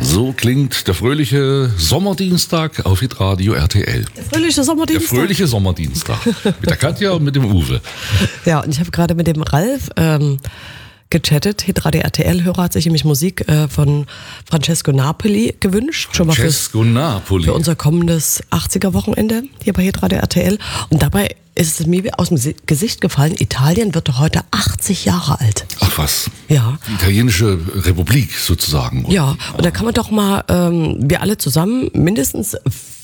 So klingt der fröhliche Sommerdienstag auf Hitradio RTL. Der fröhliche Sommerdienstag. Der fröhliche Sommerdienstag. Mit der Katja und mit dem Uwe. Ja, und ich habe gerade mit dem Ralf gechattet. Hitradio RTL-Hörer hat sich nämlich Musik von Francesco Napoli gewünscht. Francesco Napoli. Für unser kommendes 80er-Wochenende hier bei Hitradio RTL. Und dabei ist es mir aus dem Gesicht gefallen, Italien wird doch heute 80 Jahre alt. Ach was. Ja. Die italienische Republik sozusagen. Ja, und da kann man doch mal, wir alle zusammen mindestens